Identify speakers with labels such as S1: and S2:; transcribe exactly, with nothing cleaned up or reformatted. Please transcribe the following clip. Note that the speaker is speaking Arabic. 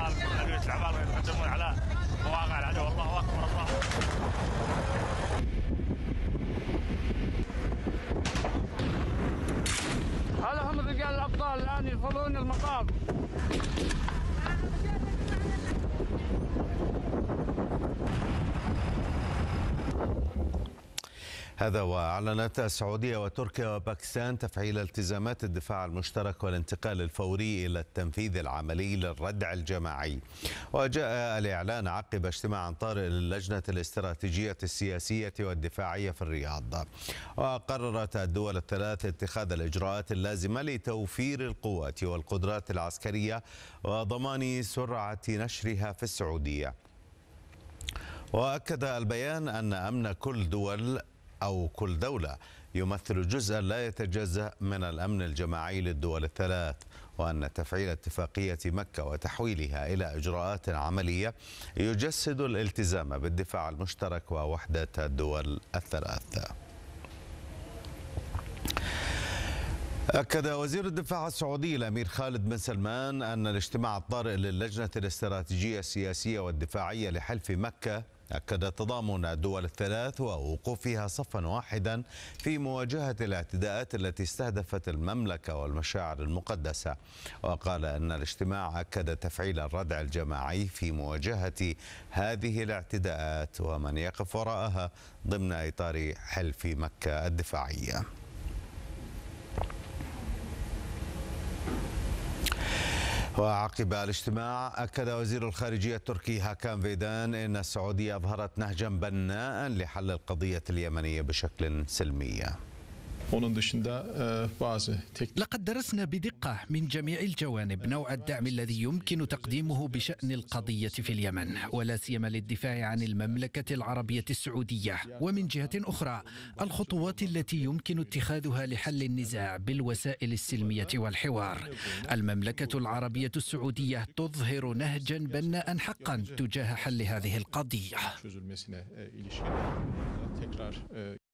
S1: الابطال ابناء العمال يقدمون على مواقع العدو. الله اكبر الله.
S2: هذا هم رجال الابطال الان يدخلون المقام.
S3: هذا وأعلنت السعودية وتركيا وباكستان تفعيل التزامات الدفاع المشترك والانتقال الفوري إلى التنفيذ العملي للردع الجماعي. وجاء الإعلان عقب اجتماع طارئ للجنة الاستراتيجية السياسية والدفاعية في الرياض. وقررت الدول الثلاث اتخاذ الإجراءات اللازمة لتوفير القوات والقدرات العسكرية وضمان سرعة نشرها في السعودية. وأكد البيان أن أمن كل دول أو كل دولة يمثل جزءا لا يتجزأ من الأمن الجماعي للدول الثلاث، وأن تفعيل اتفاقية مكة وتحويلها إلى إجراءات عملية يجسد الالتزام بالدفاع المشترك ووحدة الدول الثلاث. أكد وزير الدفاع السعودي الأمير خالد بن سلمان أن الاجتماع الطارئ للجنة الاستراتيجية السياسية والدفاعية لحلف مكة أكد تضامن الدول الثلاث ووقوفها صفا واحدا في مواجهة الاعتداءات التي استهدفت المملكة والمشاعر المقدسة. وقال أن الاجتماع أكد تفعيل الردع الجماعي في مواجهة هذه الاعتداءات ومن يقف وراءها ضمن إطار حلف مكة الدفاعية. وعقب الاجتماع أكد وزير الخارجية التركي هاكان فيدان أن السعودية أظهرت نهجا بناء لحل القضية اليمنية بشكل سلمي.
S4: لقد درسنا بدقة من جميع الجوانب نوع الدعم الذي يمكن تقديمه بشأن القضية في اليمن، ولا سيما للدفاع عن المملكة العربية السعودية، ومن جهة أخرى الخطوات التي يمكن اتخاذها لحل النزاع بالوسائل السلمية والحوار. المملكة العربية السعودية تظهر نهجا بناء حقا تجاه حل هذه القضية.